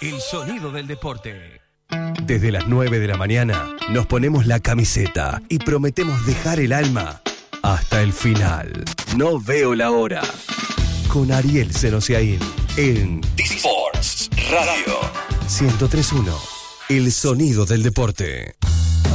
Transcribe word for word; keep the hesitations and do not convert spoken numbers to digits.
El sonido del deporte. Desde las nueve de la mañana nos ponemos la camiseta y prometemos dejar el alma hasta el final. No veo la hora. Con Ariel Senosiaín en Sports Radio ciento tres punto uno. El sonido del deporte.